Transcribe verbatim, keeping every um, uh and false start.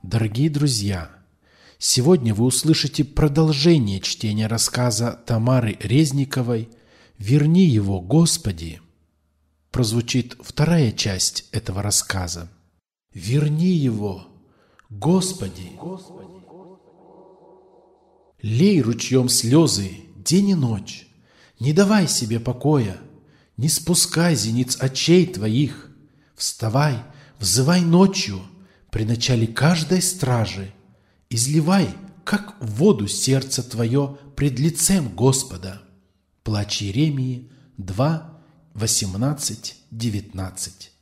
Дорогие друзья, сегодня вы услышите продолжение чтения рассказа Тамары Резниковой «Верни его, Господи». Прозвучит вторая часть этого рассказа. «Верни его, Господи». Лей ручьем слезы день и ночь, не давай себе покоя, не спускай зениц очей твоих. Вставай, взывай ночью при начале каждой стражи, изливай, как в воду, сердце твое пред лицем Господа. Плач Иеремии два, восемнадцать, девятнадцать.